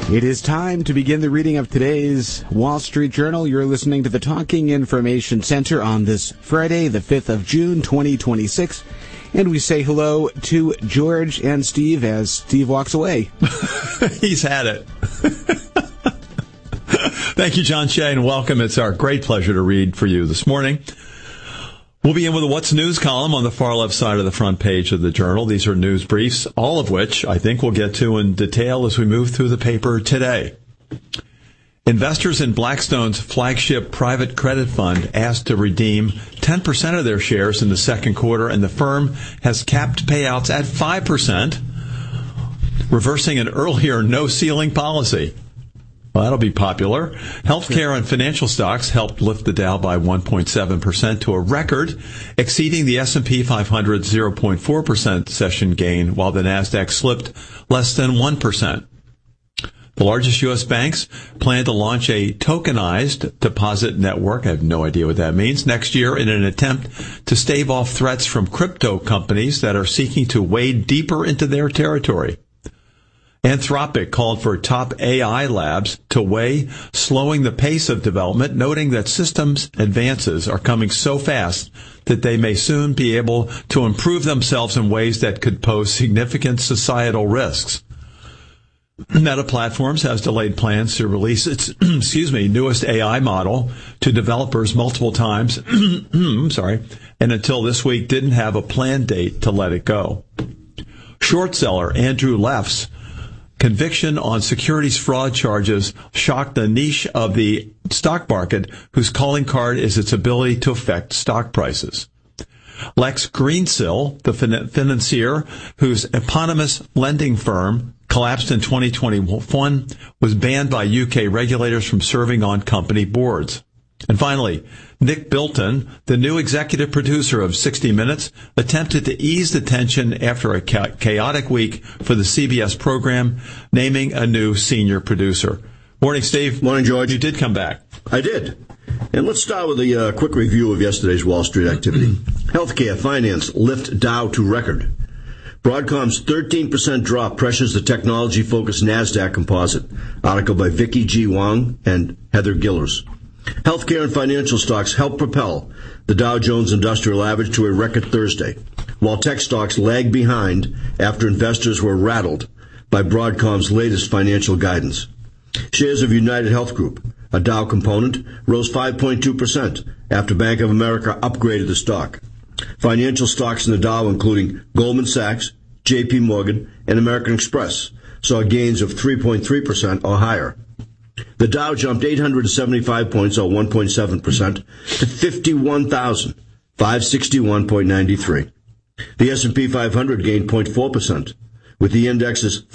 It is time to begin the reading of today's Wall Street Journal. You're listening to the Talking Information Center on this Friday, the 5th of June, 2026. And we say hello to George and Steve as Steve walks away. He's had it. Thank you, John Shea, and welcome. It's our great pleasure to read for you this morning. We'll begin with a What's News column on the far left side of the front page of the Journal. These are news briefs, all of which I think we'll get to in detail as we move through the paper today. Investors in Blackstone's flagship private credit fund asked to redeem 10% of their shares in the second quarter, and the firm has capped payouts at 5%, reversing an earlier no-ceiling policy. Well, that'll be popular. Healthcare and financial stocks helped lift the Dow by 1.7% to a record, exceeding the S&P 500's 0.4% session gain, while the Nasdaq slipped less than 1%. The largest U.S. banks plan to launch a tokenized deposit network, I have no idea what that means, next year in an attempt to stave off threats from crypto companies that are seeking to wade deeper into their territory. Anthropic called for top AI labs to weigh slowing the pace of development, noting that systems advances are coming so fast that they may soon be able to improve themselves in ways that could pose significant societal risks. Meta Platforms has delayed plans to release its newest AI model to developers multiple times, and until this week didn't have a planned date to let it go. Short seller Andrew Leff's conviction on securities fraud charges shocked the niche of the stock market, whose calling card is its ability to affect stock prices. Lex Greensill, the financier whose eponymous lending firm collapsed in 2021, was banned by UK regulators from serving on company boards. And finally, Nick Bilton, the new executive producer of 60 Minutes, attempted to ease the tension after a chaotic week for the CBS program, naming a new senior producer. Morning, Steve. Morning, George. You did come back. I did. And let's start with a quick review of yesterday's Wall Street activity. Healthcare, finance, lift Dow to record. Broadcom's 13% drop pressures the technology-focused NASDAQ composite. Article by Vicky G. Wong and Heather Gillers. Healthcare and financial stocks helped propel the Dow Jones Industrial Average to a record Thursday, while tech stocks lagged behind after investors were rattled by Broadcom's latest financial guidance. Shares of United Health Group, a Dow component, rose 5.2% after Bank of America upgraded the stock. Financial stocks in the Dow, including Goldman Sachs, J.P. Morgan, and American Express, saw gains of 3.3% or higher. The Dow jumped 875 points, or 1.7%, to 51,561.93. The S&P 500 gained 0.4%, with the index's